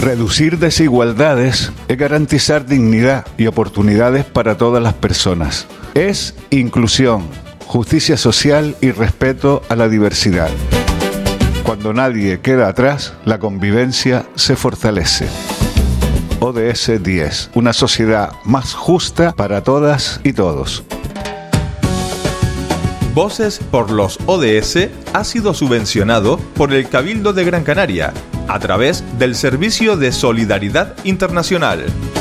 Reducir desigualdades es garantizar dignidad y oportunidades para todas las personas. Es inclusión, justicia social y respeto a la diversidad. Cuando nadie queda atrás, la convivencia se fortalece. ODS 10. Una sociedad más justa para todas y todos. Voces por los ODS ha sido subvencionado por el Cabildo de Gran Canaria a través del Servicio de Solidaridad Internacional.